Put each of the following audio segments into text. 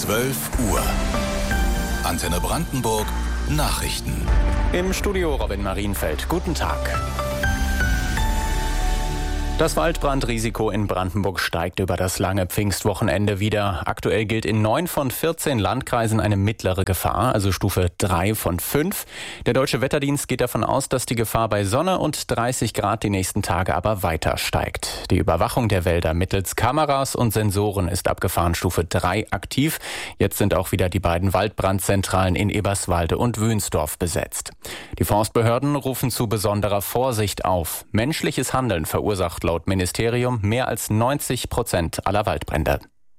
12 Uhr. Antenne Brandenburg Nachrichten. Im Studio Robin Marienfeld. Guten Tag. Das Waldbrandrisiko in Brandenburg steigt über das lange Pfingstwochenende wieder. Aktuell gilt in 9 von 14 Landkreisen eine mittlere Gefahr, also Stufe 3 von 5. Der Deutsche Wetterdienst geht davon aus, dass die Gefahr bei Sonne und 30 Grad die nächsten Tage aber weiter steigt. Die Überwachung der Wälder mittels Kameras und Sensoren ist ab Gefahrenstufe 3 aktiv. Jetzt sind auch wieder die beiden Waldbrandzentralen in Eberswalde und Wünsdorf besetzt. Die Forstbehörden rufen zu besonderer Vorsicht auf. Menschliches Handeln verursacht laut Ministerium mehr als 90% aller Waldbrände.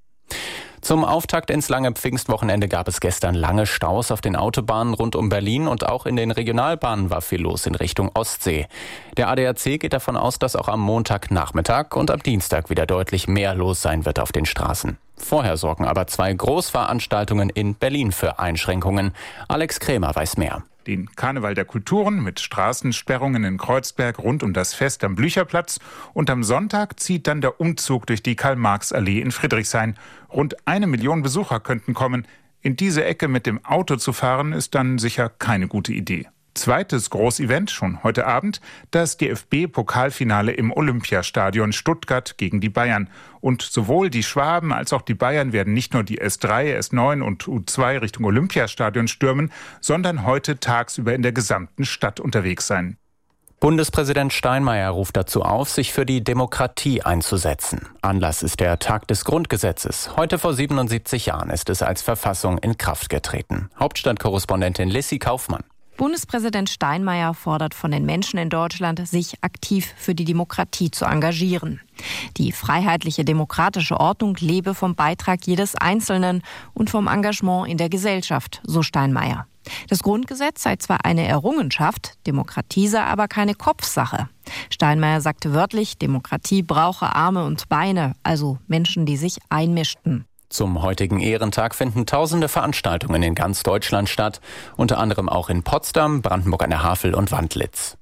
Zum Auftakt ins lange Pfingstwochenende gab es gestern lange Staus auf den Autobahnen rund um Berlin und auch in den Regionalbahnen war viel los in Richtung Ostsee. Der ADAC geht davon aus, dass auch am Montagnachmittag und am Dienstag wieder deutlich mehr los sein wird auf den Straßen. Vorher sorgen aber 2 Großveranstaltungen in Berlin für Einschränkungen. Alex Krämer weiß mehr. Den Karneval der Kulturen mit Straßensperrungen in Kreuzberg rund um das Fest am Blücherplatz. Und am Sonntag zieht dann der Umzug durch die Karl-Marx-Allee in Friedrichshain. Rund 1 Million Besucher könnten kommen. In diese Ecke mit dem Auto zu fahren, ist dann sicher keine gute Idee. Zweites Großevent schon heute Abend, das DFB-Pokalfinale im Olympiastadion Stuttgart gegen die Bayern. Und sowohl die Schwaben als auch die Bayern werden nicht nur die S3, S9 und U2 Richtung Olympiastadion stürmen, sondern heute tagsüber in der gesamten Stadt unterwegs sein. Bundespräsident Steinmeier ruft dazu auf, sich für die Demokratie einzusetzen. Anlass ist der Tag des Grundgesetzes. Heute vor 77 Jahren ist es als Verfassung in Kraft getreten. Hauptstadtkorrespondentin Lissy Kaufmann. Bundespräsident Steinmeier fordert von den Menschen in Deutschland, sich aktiv für die Demokratie zu engagieren. Die freiheitliche demokratische Ordnung lebe vom Beitrag jedes Einzelnen und vom Engagement in der Gesellschaft, so Steinmeier. Das Grundgesetz sei zwar eine Errungenschaft, Demokratie sei aber keine Kopfsache. Steinmeier sagte wörtlich, Demokratie brauche Arme und Beine, also Menschen, die sich einmischten. Zum heutigen Ehrentag finden tausende Veranstaltungen in ganz Deutschland statt, unter anderem auch in Potsdam, Brandenburg an der Havel und Wandlitz.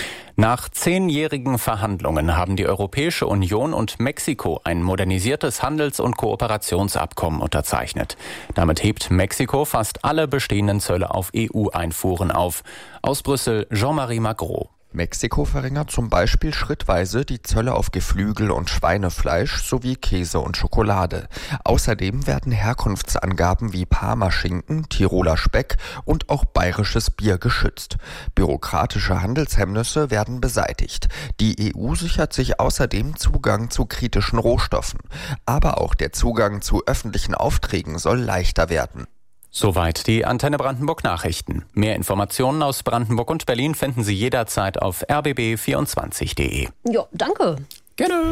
Nach 10-jährigen Verhandlungen haben die Europäische Union und Mexiko ein modernisiertes Handels- und Kooperationsabkommen unterzeichnet. Damit hebt Mexiko fast alle bestehenden Zölle auf EU-Einfuhren auf. Aus Brüssel Jean-Marie Magro. Mexiko verringert zum Beispiel schrittweise die Zölle auf Geflügel und Schweinefleisch sowie Käse und Schokolade. Außerdem werden Herkunftsangaben wie Parmaschinken, Tiroler Speck und auch bayerisches Bier geschützt. Bürokratische Handelshemmnisse werden beseitigt. Die EU sichert sich außerdem Zugang zu kritischen Rohstoffen. Aber auch der Zugang zu öffentlichen Aufträgen soll leichter werden. Soweit die Antenne Brandenburg Nachrichten. Mehr Informationen aus Brandenburg und Berlin finden Sie jederzeit auf rbb24.de. Ja, danke. Gerne.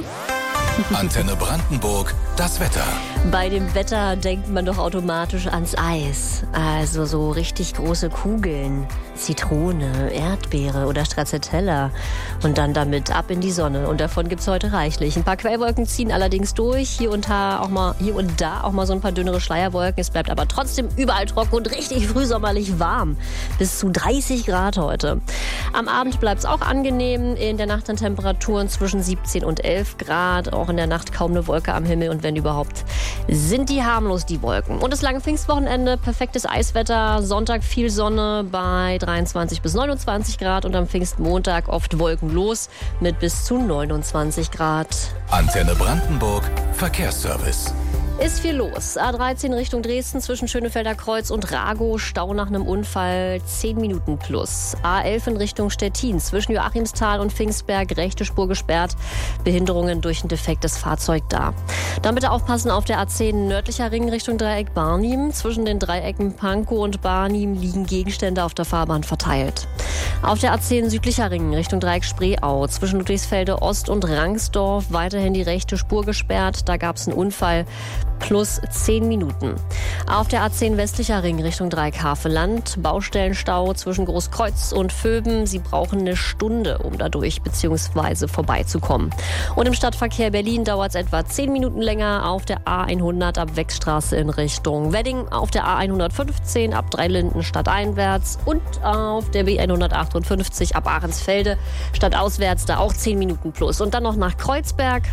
Antenne Brandenburg, das Wetter. Bei dem Wetter denkt man doch automatisch ans Eis. Also so richtig große Kugeln, Zitrone, Erdbeere oder Stracciatella. Und dann damit ab in die Sonne. Und davon gibt's heute reichlich. Ein paar Quellwolken ziehen allerdings durch. Hier und da auch mal so ein paar dünnere Schleierwolken. Es bleibt aber trotzdem überall trocken und richtig frühsommerlich warm. Bis zu 30 Grad heute. Am Abend bleibt's auch angenehm. In der Nacht dann Temperaturen zwischen 17 und 11 Grad. Auch in der Nacht kaum eine Wolke am Himmel. Und wenn überhaupt, sind die harmlos, die Wolken. Und das lange Pfingstwochenende, perfektes Eiswetter. Sonntag viel Sonne bei 23 bis 29 Grad. Und am Pfingstmontag oft wolkenlos mit bis zu 29 Grad. Antenne Brandenburg, Verkehrsservice. Ist viel los. A13 Richtung Dresden zwischen Schönefelder Kreuz und Ragow. Stau nach einem Unfall 10 Minuten plus. A11 in Richtung Stettin zwischen Joachimsthal und Pfingstberg. Rechte Spur gesperrt. Behinderungen durch ein defektes Fahrzeug da. Dann bitte aufpassen auf der A10 nördlicher Ring Richtung Dreieck Barnim. Zwischen den Dreiecken Pankow und Barnim liegen Gegenstände auf der Fahrbahn verteilt. Auf der A10 südlicher Ring Richtung Dreieck Spreeau. Zwischen Ludwigsfelde Ost und Rangsdorf weiterhin die rechte Spur gesperrt. Da gab es einen Unfall. Plus 10 Minuten. Auf der A10 westlicher Ring Richtung Dreieck Havelland. Baustellenstau zwischen Großkreuz und Vöben. Sie brauchen eine Stunde, um dadurch bzw. vorbeizukommen. Und im Stadtverkehr Berlin dauert es etwa 10 Minuten länger auf der A100 ab Wechstraße in Richtung Wedding. Auf der A115 ab Dreilinden stadteinwärts. Und auf der B158 ab Ahrensfelde stadtauswärts da auch 10 Minuten plus. Und dann noch nach Kreuzberg.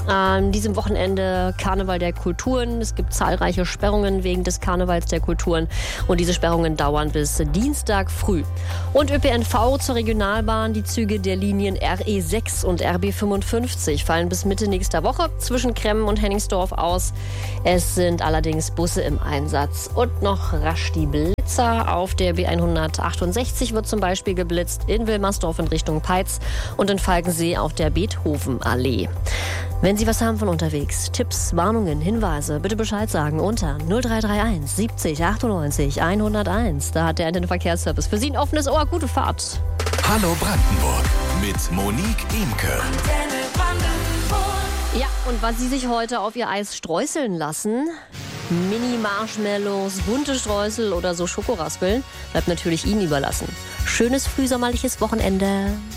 An diesem Wochenende Karneval der Kulturen. Es gibt zahlreiche Sperrungen wegen des Karnevals der Kulturen und diese Sperrungen dauern bis Dienstag früh. Und ÖPNV zur Regionalbahn. Die Züge der Linien RE6 und RB55 fallen bis Mitte nächster Woche zwischen Kremmen und Hennigsdorf aus. Es sind allerdings Busse im Einsatz. Und noch rasch die Blitzer. Auf der B168 wird zum Beispiel geblitzt in Wilmersdorf in Richtung Peitz und in Falkensee auf der Beethovenallee. Wenn Sie was haben von unterwegs, Tipps, Warnungen, Hinweise, bitte Bescheid sagen unter 0331 70 98 101. Da hat der Antenne Verkehrsservice für Sie ein offenes Ohr. Gute Fahrt. Hallo Brandenburg mit Monique Imke. Ja, und was Sie sich heute auf Ihr Eis streuseln lassen, Mini-Marshmallows, bunte Streusel oder so Schokoraspeln, bleibt natürlich Ihnen überlassen. Schönes frühsommerliches Wochenende.